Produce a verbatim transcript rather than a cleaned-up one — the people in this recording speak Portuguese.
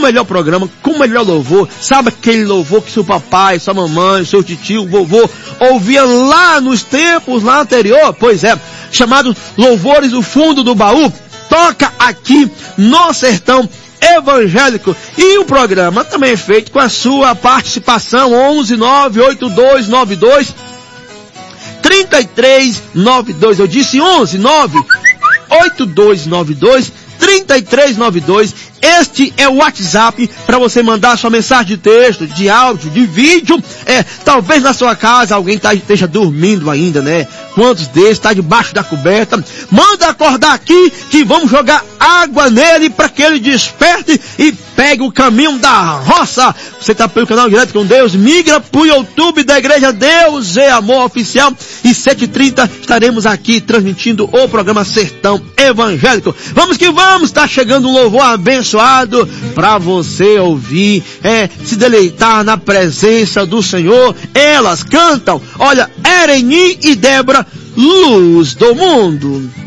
melhor programa, com o melhor louvor. Sabe aquele louvor que seu papai, sua mamãe, seu tio, vovô ouvia lá nos tempos lá anterior? Pois é, chamado Louvores do Fundo do Baú. Toca aqui no Sertão Evangélico. E o programa também é feito com a sua participação. Onze nove oito dois nove dois trinta e três noventa e dois. Eu disse onze nove oito dois nove dois trinta e três noventa e dois. Este é o WhatsApp para você mandar sua mensagem de texto, de áudio, de vídeo. É, talvez na sua casa alguém tá, esteja dormindo ainda, né? Quantos desses está debaixo da coberta? Manda acordar aqui que vamos jogar água nele para que ele desperte e pegue o caminho da roça. Você está pelo canal Direto com Deus, migra para o YouTube da Igreja Deus é Amor Oficial, e sete e trinta estaremos aqui transmitindo o programa Sertão Evangélico. Vamos que vamos, está chegando um louvor abençoado para você ouvir, é, se deleitar na presença do Senhor. Elas cantam, olha, Ereni e Débora, Luz do Mundo.